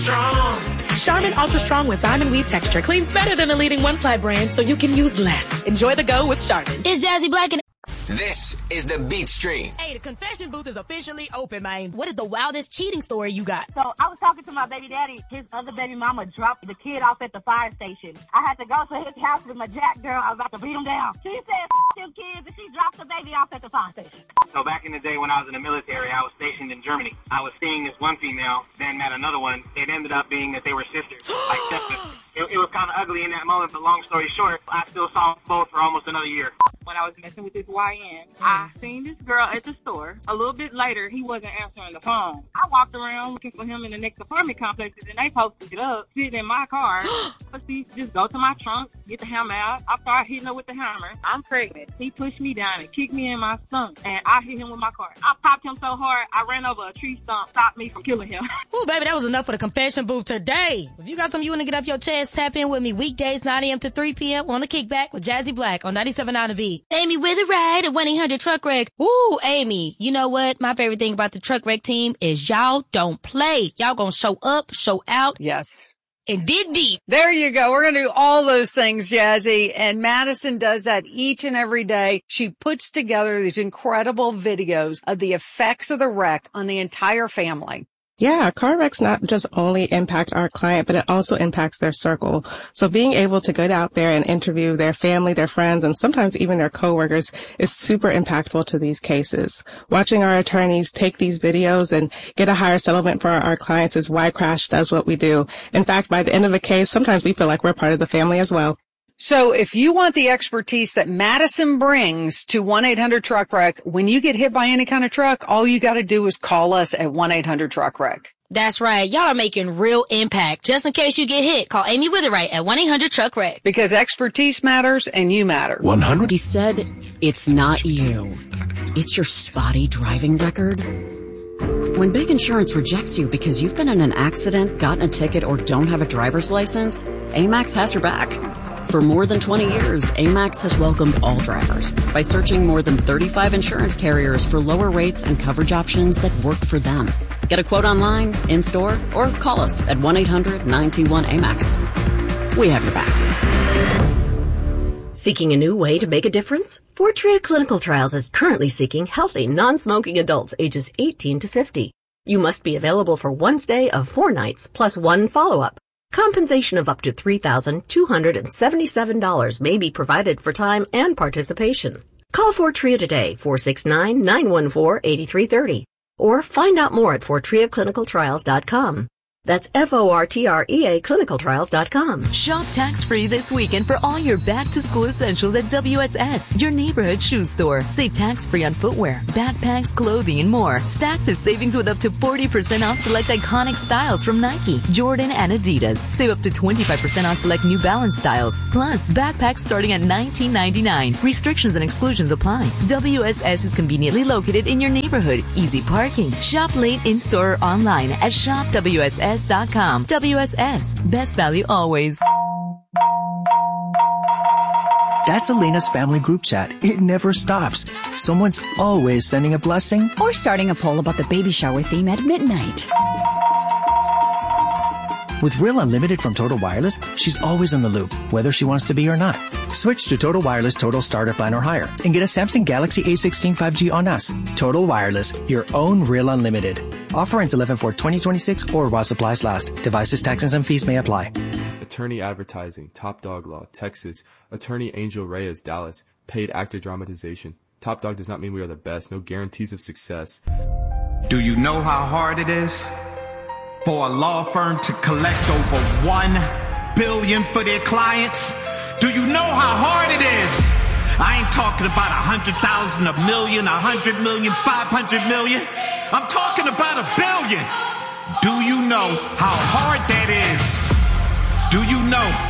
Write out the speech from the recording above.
Charmin Ultra Strong with diamond weave texture cleans better than the leading one-ply brand, so you can use less. Enjoy the go with Charmin. It's Jazzy Black and... This is the Beat Stream. Hey, the confession booth is officially open, man. What is the wildest cheating story you got? So I was talking to my baby daddy. His other baby mama dropped the kid off at the fire station. I had to go to his house with my jack girl. I was about to beat him down. She said, them kids, and she dropped the baby off at the fire station. So back in the day when I was in the military, I was stationed in Germany. I was seeing this one female, then met another one. It ended up being that they were sisters, like stepsisters. It was kind of ugly in that moment, but long story short, I still saw both for almost another year. When I was messing with this YN, I seen this girl at the store. A little bit later, he wasn't answering the phone. I walked around looking for him in the next apartment complexes, and they posted it up, sitting in my car. She just go to my trunk, get the hammer out. I started hitting her with the hammer. I'm pregnant. He pushed me down and kicked me in my stomach, and I hit him with my car. I popped him so hard, I ran over a tree stump, stopped me from killing him. Ooh, baby, that was enough for the confession booth today. If you got something you want to get off your chest, tap in with me weekdays 9 a.m. to 3 p.m. on the Kickback with Jazzy Black on 97.9 The Beat. Amy with a ride at 1-800-TRUCK-WRECK. Ooh, Amy, you know what? My favorite thing about the Truck Wreck team is y'all don't play. Y'all gonna show up, show out. Yes. And dig deep. There you go. We're going to do all those things, Jazzy. And Madison does that each and every day. She puts together these incredible videos of the effects of the wreck on the entire family. Yeah, car wrecks not just only impact our client, but it also impacts their circle. So being able to get out there and interview their family, their friends, and sometimes even their coworkers is super impactful to these cases. Watching our attorneys take these videos and get a higher settlement for our clients is why Crash does what we do. In fact, by the end of a case, sometimes we feel like we're part of the family as well. So if you want the expertise that Madison brings to 1-800-TRUCK-WRECK, when you get hit by any kind of truck, all you got to do is call us at 1-800-TRUCK-WRECK. That's right. Y'all are making real impact. Just in case you get hit, call Amy Witherite at 1-800-TRUCK-WRECK. Because expertise matters and you matter. 100. He said, it's not you. It's your spotty driving record. When Big Insurance rejects you because you've been in an accident, gotten a ticket, or don't have a driver's license, AMAX has your back. For more than 20 years, AMAX has welcomed all drivers by searching more than 35 insurance carriers for lower rates and coverage options that work for them. Get a quote online, in-store, or call us at 1-800-921-AMAX. We have your back. Seeking a new way to make a difference? Fortrea Clinical Trials is currently seeking healthy, non-smoking adults ages 18 to 50. You must be available for one stay of 4 nights plus 1 follow-up. Compensation of up to $3,277 may be provided for time and participation. Call Fortrea today, 469-914-8330, or find out more at FortreaClinicalTrials.com. That's FORTREA clinicaltrials.com. Shop tax-free this weekend for all your back-to-school essentials at WSS, your neighborhood shoe store. Save tax-free on footwear, backpacks, clothing, and more. Stack the savings with up to 40% off select iconic styles from Nike, Jordan, and Adidas. Save up to 25% on select New Balance styles. Plus, backpacks starting at $19.99. Restrictions and exclusions apply. WSS is conveniently located in your neighborhood. Easy parking. Shop late in-store or online at shopwss.com. WSS. Best value always. That's Elena's family group chat. It never stops. Someone's always sending a blessing or starting a poll about the baby shower theme at midnight. With Real Unlimited from Total Wireless, she's always in the loop, whether she wants to be or not. Switch to Total Wireless Total Starter Plan or higher and get a Samsung Galaxy A16 5G on us. Total Wireless, your own Real Unlimited. Offer ends 11/4/2026 or while supplies last. Devices, taxes, and fees may apply. Attorney Advertising, Top Dog Law, Texas. Attorney Angel Reyes, Dallas. Paid actor dramatization. Top Dog does not mean we are the best. No guarantees of success. Do you know how hard it is for a law firm to collect over $1 billion for their clients? Do you know how hard it is? I ain't talking about 100,000, a million, 100 million, 500 million. I'm talking about $1 billion. Do you know how hard that is? Do you know